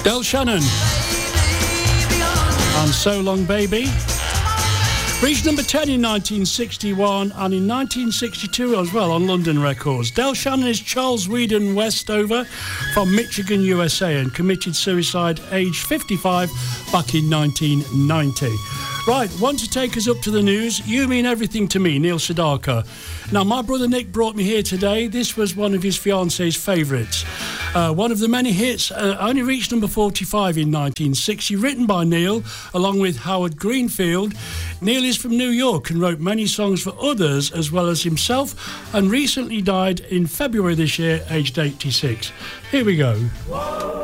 Del Shannon and So Long Baby. Reached number 10 in 1961 and in 1962 as well on London Records. Del Shannon is Charles Whedon Westover from Michigan, USA, and committed suicide aged 55 back in 1990. Right, one to take us up to the news. You Mean Everything to Me, Neil Sedaka. Now, my brother Nick brought me here today. This was one of his fiancée's favourites. One of the many hits, only reached number 45 in 1960, written by Neil, along with Howard Greenfield. Neil is from New York and wrote many songs for others as well as himself, and recently died in February this year, aged 86. Here we go.